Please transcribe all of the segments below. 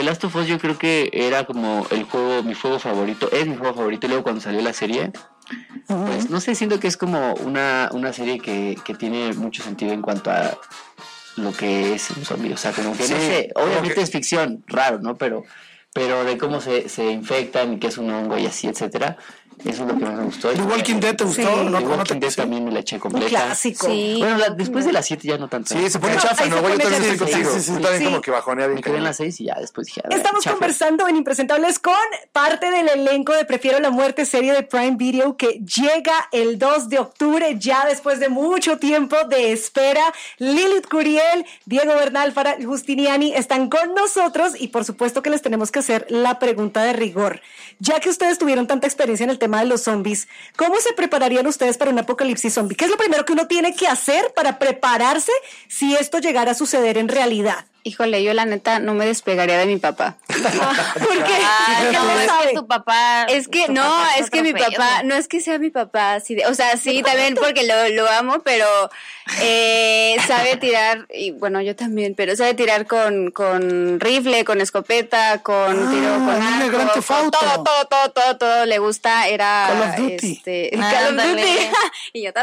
Last of Us yo creo que era como mi juego favorito, es mi juego favorito, y luego cuando salió la serie, pues no sé, siento que es como una serie que tiene mucho sentido en cuanto a lo que es un zombie, o sea, como que no sé, obviamente es ficción, raro, ¿no? Pero de cómo se infectan y que es un hongo y así, etcétera. Eso es lo que más me gustó. ¿The Walking Dead te gustó? Sí. The Walking Dead también me la eché completa. Un clásico. Sí. Bueno, después de las 7 ya no tanto. Sí, se pone chafa, ¿no? Yo también estoy contigo. Sí, también como que bajonea bien. Me quedé en las 6 y ya después dije... Estamos conversando en Impresentables con parte del elenco de Prefiero la Muerte, serie de Prime Video que llega el 2 de octubre, ya después de mucho tiempo de espera. Lilith Curiel, Diego Bernal, Farah Justiniani están con nosotros y por supuesto que les tenemos que hacer la pregunta de rigor. Ya que ustedes tuvieron tanta experiencia en el tema de los zombies, ¿cómo se prepararían ustedes para un apocalipsis zombie? ¿Qué es lo primero que uno tiene que hacer para prepararse si esto llegara a suceder en realidad? Híjole, yo la neta no me despegaría de mi papá. ¿Por qué? Es que tu papá... Es que no, es que mi papá... No es que sea mi papá, así o sea, sí, también porque lo amo, pero sabe tirar, y bueno, yo también, pero sabe tirar con rifle, con escopeta, con tiro con arco, con todo le gusta, era... Call of Duty. Call of Duty. Y yo,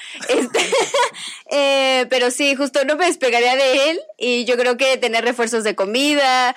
pero sí, justo no me despegaría de él, y yo creo que tener refuerzos de comida,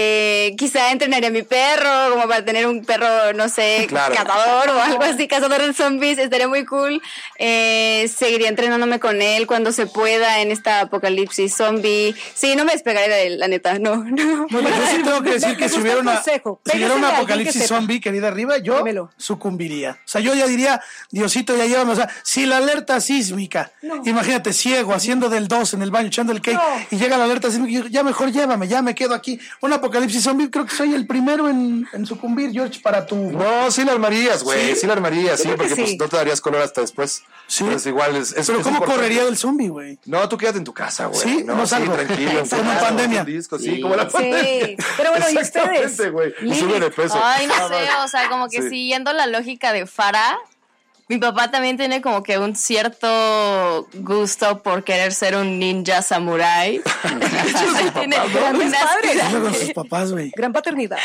quizá entrenaría a mi perro, como para tener un perro, no sé, cazador o algo así, cazador de zombies, estaría muy cool. Seguiría entrenándome con él cuando se pueda en esta apocalipsis zombie. Sí, no me despegaría de él, la neta, no. Bueno, yo sí tengo que decir que si hubiera una apocalipsis zombie, querida arriba, yo sucumbiría. O sea, yo ya diría, Diosito, ya llévame. O sea, si la alerta sísmica, imagínate, ciego, haciendo del 2 en el baño, echando el cake, y llega la alerta sísmica, ya mejor llévame, ya me quedo aquí. Un apocalipsis zombie, creo que soy el primero en sucumbir, George, para tu... No, sí la armarías, güey, sí la armarías, sí, porque pues no te darías color hasta después. Sí. Pues igual es pero ¿cómo correría del zombie, güey? No, tú quédate en tu casa, güey. Sí, no salgo. Tranquilo. Como en pandemia. Sí, como la pandemia. Pero bueno, ¿y ustedes? Güey. Y sube de peso. Ay, no sé, o sea, como que siguiendo la lógica de Farah, mi papá también tiene como que un cierto gusto por querer ser un ninja samurái. Tiene grandes padres. Con sus papás, güey. Gran paternidad.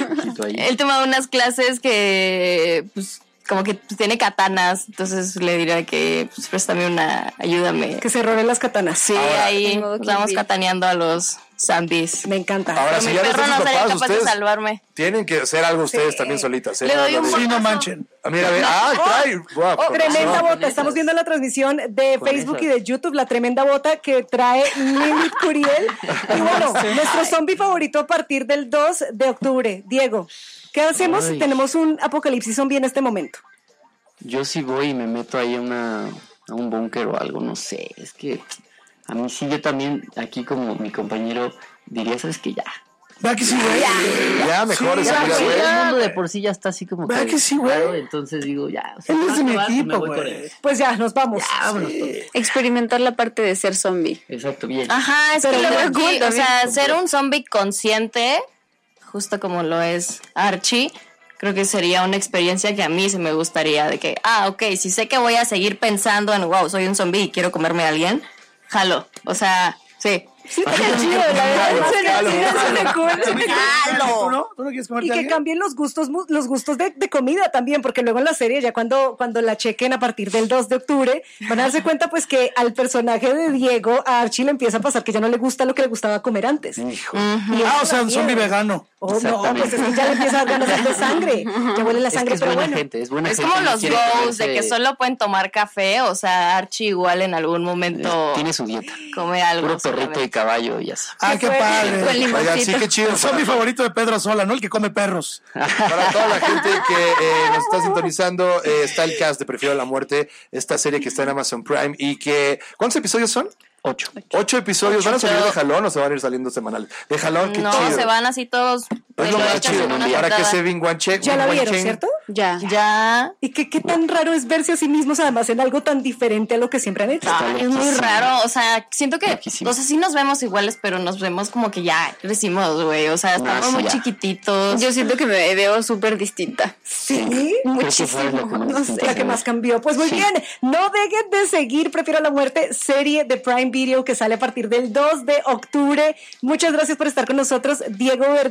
Él toma unas clases que, pues, como que tiene katanas, entonces le diría que, pues, préstame ayúdame. Que se roben las katanas. Sí, ahora, ahí vamos kataneando a los zombies. Me encanta. Ahora, pero si mi perro no sería capaz de salvarme. Tienen que hacer algo ustedes también solitas. Le doy un sí, no manchen. Mira, ve. Trae. Tremenda bota. Estamos viendo la transmisión de Facebook y de YouTube, la tremenda bota que trae Lilith Curiel. Y bueno, nuestro zombie favorito a partir del 2 de octubre. Diego, ¿qué hacemos si tenemos un apocalipsis zombie en este momento? Yo sí voy y me meto ahí a un búnker o algo, no sé. Es que a mí sí, yo también, aquí como mi compañero, diría, ¿sabes qué? Ya. ¿Verdad que sí, güey? Ya, mejor esa vida, güey. El mundo de por sí ya está así como... ¿Verdad que sí, güey? Entonces digo, ya. O sea, él es de mi equipo, güey. Pues ya, nos vamos. Ya, vámonos todos. Experimentar la parte de ser zombie. Exacto, bien. Ajá, es que luego aquí, o sea, ser un zombie consciente, justo como lo es Archie, creo que sería una experiencia que a mí se me gustaría, de que, ok, si sé que voy a seguir pensando en, wow, soy un zombie y quiero comerme a alguien, jalo, o sea, sí. Sí, estaría chido, la verdad. ¿Tú no quieres comerte Y que cambien los gustos de comida también, porque luego en la serie, ya cuando la chequen a partir del 2 de octubre, van a darse cuenta pues que al personaje de Diego, a Archie le empieza a pasar que ya no le gusta lo que le gustaba comer antes. Hijo. o sea, un zombie vegano. Oh, no, pues es que ya le empieza a dar ganas de sangre. Ya huele la sangre, es pero buena bueno. gente, es buena gente. Es como los quiere goals de que solo pueden tomar café, o sea, Archie igual en algún momento tiene su dieta. come algo. Puro perrito y caballo y así. Ah, qué padre. Oigan, sí, qué chido. El zombie favorito de Pedro Sola, ¿no? El que come perros. Para toda la gente que nos está sintonizando, está el cast de Prefiero la Muerte, esta serie que está en Amazon Prime y que... ¿Cuántos episodios son? 8 episodios. ¿Van a salir de jalón o se van a ir saliendo semanales? De jalón, qué chido. No, se van así todos. Es lo más chido. Para que se vinguanchen. Ya la vieron, ¿cierto? Ya. ¿Y qué tan raro es verse a sí mismos además en algo tan diferente a lo que siempre han hecho? Es muy raro, o sea, siento que, o sea, sí nos vemos iguales, pero nos vemos como que ya crecimos, güey, o sea, estamos muy chiquititos. Yo siento que me veo súper distinta. Sí, muchísimo. No sé, la que más cambió. Pues muy bien, no dejen de seguir Prefiero la Muerte, serie de Prime Video que sale a partir del 2 de octubre. Muchas gracias por estar con nosotros, Diego Bernal.